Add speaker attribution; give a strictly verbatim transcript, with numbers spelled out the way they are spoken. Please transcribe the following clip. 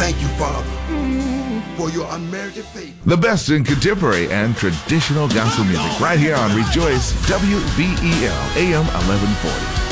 Speaker 1: Thank you, Father, for your unmerited favor.
Speaker 2: The best in contemporary and traditional gospel music right here on Rejoice W V E L A M eleven forty.